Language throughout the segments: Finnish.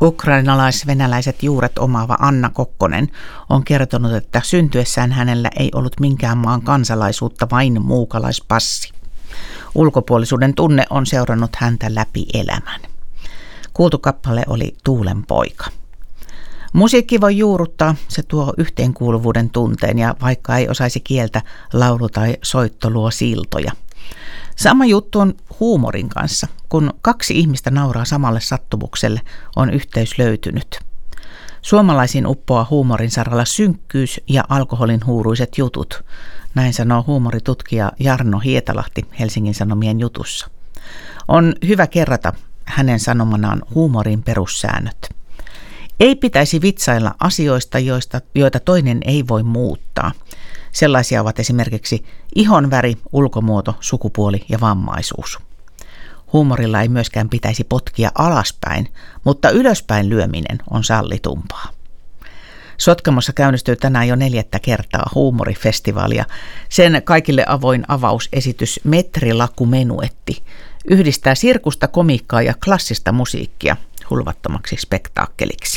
Ukrainalais-venäläiset juuret omaava Anna Kokkonen on kertonut, että syntyessään hänellä ei ollut minkään maan kansalaisuutta, vain muukalaispassi. Ulkopuolisuuden tunne on seurannut häntä läpi elämän. Kuultu kappale oli Tuulen poika. Musiikki voi juurruttaa, se tuo yhteenkuuluvuuden tunteen ja vaikka ei osaisi kieltä, laulu tai soitto luo siltoja. Sama juttu on huumorin kanssa. Kun kaksi ihmistä nauraa samalle sattumukselle, on yhteys löytynyt. Suomalaisiin uppoaa huumorin saralla synkkyys ja alkoholin huuruiset jutut. Näin sanoo huumoritutkija Jarno Hietalahti Helsingin Sanomien jutussa. On hyvä kerrata hänen sanomanaan huumorin perussäännöt. Ei pitäisi vitsailla asioista, joita toinen ei voi muuttaa. Sellaisia ovat esimerkiksi ihonväri, ulkomuoto, sukupuoli ja vammaisuus. Huumorilla ei myöskään pitäisi potkia alaspäin, mutta ylöspäin lyöminen on sallitumpaa. Sotkamossa käynnistyy tänään jo 4. kertaa huumorifestivaali ja sen kaikille avoin avausesitys Metrilakumenuetti yhdistää sirkusta, komiikkaa ja klassista musiikkia hulvattomaksi spektaakkeliksi.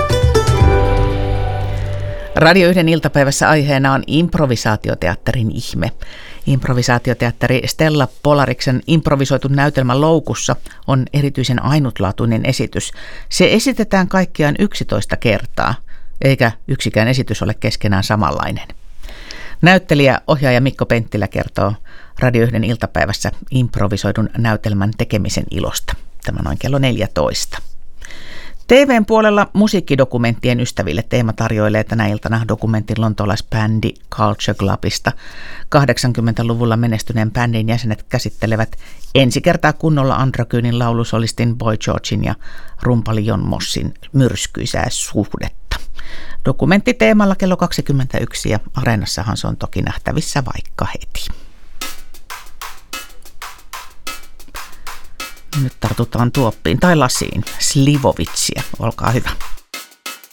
Radio 1 iltapäivässä aiheena on improvisaatioteatterin ihme. Improvisaatioteatteri Stella Polariksen improvisoitu näytelmä Loukussa on erityisen ainutlaatuinen esitys. Se esitetään kaikkiaan 11 kertaa, eikä yksikään esitys ole keskenään samanlainen. Näyttelijä, ohjaaja Mikko Penttilä kertoo Radio 1 iltapäivässä improvisoidun näytelmän tekemisen ilosta. Tämä noin kello 14. TVn puolella musiikkidokumenttien ystäville Teema tarjoilee tänä iltana dokumentin lontolaisbändi Culture Clubista. 80-luvulla menestyneen bändin jäsenet käsittelevät ensi kertaa kunnolla androgyynin laulusolistin Boy Georgein ja rumpali Jon Mossin myrskyisää suhdetta. Dokumentti Teemalla kello 21 ja Areenassahan se on toki nähtävissä vaikka heti. Nyt tartutaan tuoppiin tai lasiin. Slivovitsia, olkaa hyvä.